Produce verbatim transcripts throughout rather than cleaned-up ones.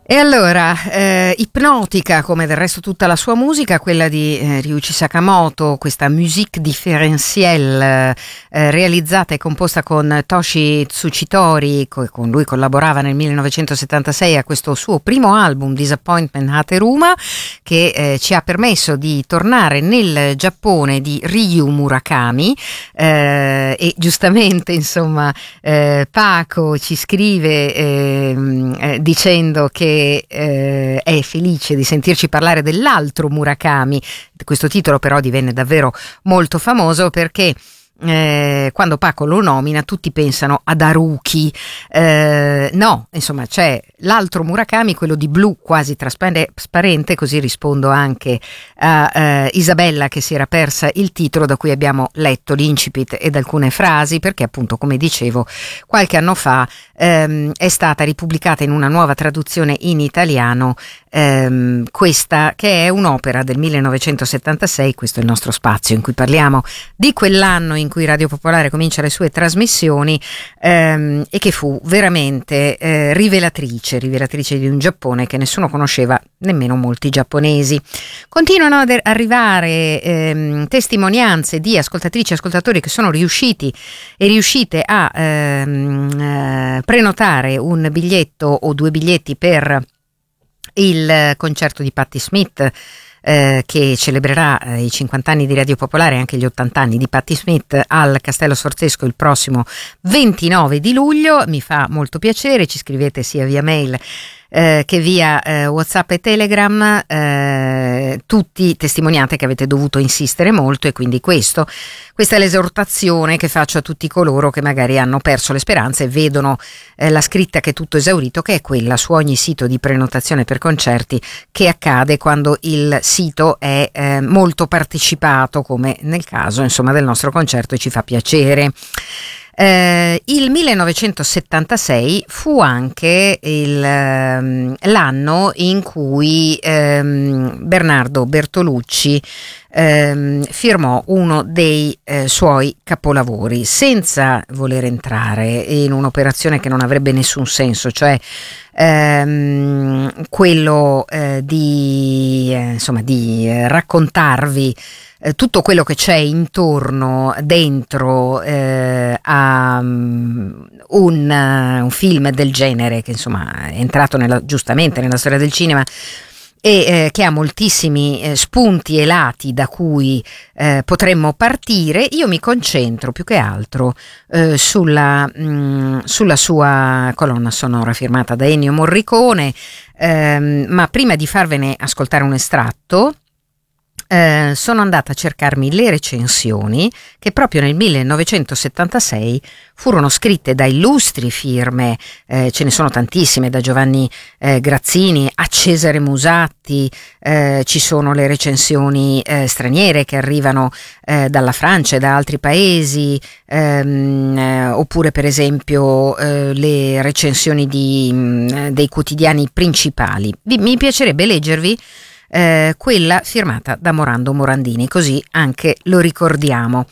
E allora, eh, ipnotica come del resto tutta la sua musica, quella di eh, Ryuichi Sakamoto, questa musique différentielle eh, realizzata e composta con Toshi Tsuchitori, co- con lui collaborava nel millenovecentosettantasei a questo suo primo album Disappointment Hateruma, che eh, ci ha permesso di tornare nel Giappone di Ryu Murakami eh, e giustamente insomma eh, Paco ci scrive eh, eh, dicendo che Eh, è felice di sentirci parlare dell'altro Murakami. Questo titolo però divenne davvero molto famoso perché Eh, quando Paco lo nomina tutti pensano ad Haruki, eh, no, insomma c'è l'altro Murakami, quello di blu quasi trasparente, così rispondo anche a eh, Isabella che si era persa il titolo da cui abbiamo letto l'incipit ed alcune frasi, perché appunto, come dicevo, qualche anno fa ehm, è stata ripubblicata in una nuova traduzione in italiano ehm, questa che è un'opera del millenovecentosettantasei. Questo è il nostro spazio in cui parliamo di quell'anno in cui Radio Popolare comincia le sue trasmissioni ehm, e che fu veramente eh, rivelatrice, rivelatrice di un Giappone che nessuno conosceva, nemmeno molti giapponesi. Continuano ad arrivare ehm, testimonianze di ascoltatrici e ascoltatori che sono riusciti e riuscite a ehm, eh, prenotare un biglietto o due biglietti per il concerto di Patti Smith, Eh, che celebrerà eh, i cinquanta anni di Radio Popolare e anche gli ottanta anni di Patti Smith al Castello Sforzesco il prossimo ventinove di luglio. Mi fa molto piacere, ci scrivete sia via mail eh, che via eh, WhatsApp e Telegram, eh, tutti testimoniate che avete dovuto insistere molto, e quindi questo questa è l'esortazione che faccio a tutti coloro che magari hanno perso le speranze e vedono eh, la scritta che è tutto esaurito, che è quella su ogni sito di prenotazione per concerti che accade quando il sito è eh, molto partecipato, come nel caso insomma del nostro concerto, e ci fa piacere. Eh, il millenovecentosettantasei fu anche il, ehm, l'anno in cui ehm, Bernardo Bertolucci ehm, firmò uno dei eh, suoi capolavori, senza voler entrare in un'operazione che non avrebbe nessun senso, cioè ehm, quello eh, di, eh, insomma, di eh, raccontarvi Eh, tutto quello che c'è intorno, dentro eh, a um, un, uh, un film del genere che insomma è entrato nella, giustamente nella storia del cinema e eh, che ha moltissimi eh, spunti e lati da cui eh, potremmo partire. Io mi concentro più che altro eh, sulla, mh, sulla sua colonna sonora firmata da Ennio Morricone, ehm, ma prima di farvene ascoltare un estratto Eh, sono andata a cercarmi le recensioni che proprio nel millenovecentosettantasei furono scritte da illustri firme, eh, ce ne sono tantissime, da Giovanni eh, Grazzini a Cesare Musatti, eh, ci sono le recensioni eh, straniere che arrivano eh, dalla Francia e da altri paesi, ehm, eh, oppure per esempio eh, le recensioni di, mh, dei quotidiani principali. Vi, mi piacerebbe leggervi Eh, quella firmata da Morando Morandini, così anche lo ricordiamo.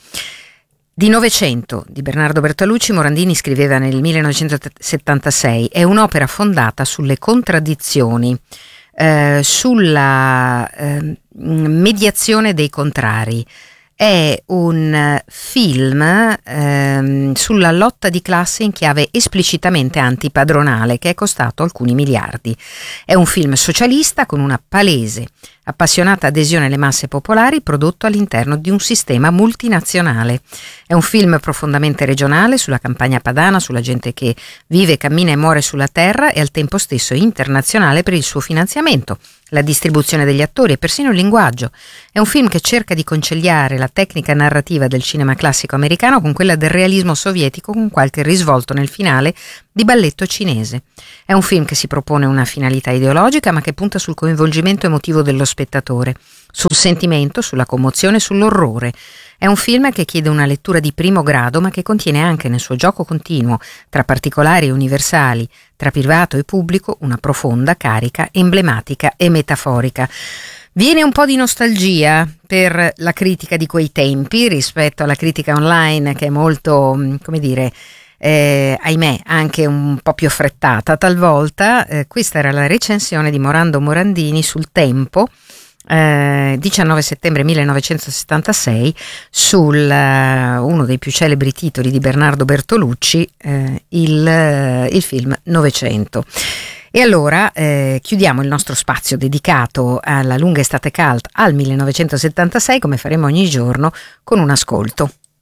Di Novecento di Bernardo Bertolucci Morandini scriveva nel millenovecentosettantasei: è un'opera fondata sulle contraddizioni, eh, sulla eh, mediazione dei contrari. È un film ehm, sulla lotta di classe in chiave esplicitamente antipadronale che è costato alcuni miliardi. È un film socialista con una palese, appassionata adesione alle masse popolari, prodotto all'interno di un sistema multinazionale. È un film profondamente regionale sulla campagna padana, sulla gente che vive, cammina e muore sulla terra, e al tempo stesso internazionale per il suo finanziamento, la distribuzione degli attori e persino il linguaggio. È un film che cerca di conciliare la tecnica narrativa del cinema classico americano con quella del realismo sovietico, con qualche risvolto nel finale di balletto cinese. È un film che si propone una finalità ideologica, ma che punta sul coinvolgimento emotivo dello spettatore, sul sentimento, sulla commozione, sull'orrore. È un film che chiede una lettura di primo grado, ma che contiene anche nel suo gioco continuo tra particolari e universali, tra privato e pubblico, una profonda carica emblematica e metaforica. Viene un po' di nostalgia per la critica di quei tempi rispetto alla critica online, che è molto, come dire, eh, ahimè anche un po' più affrettata talvolta. Eh, questa era la recensione di Morando Morandini sul Tempo, eh, diciannove settembre millenovecentosettantasei, sul uh, uno dei più celebri titoli di Bernardo Bertolucci, eh, il, uh, il film Novecento. E allora eh, chiudiamo il nostro spazio dedicato alla lunga estate cult al millenovecentosettantasei, come faremo ogni giorno, con un ascolto.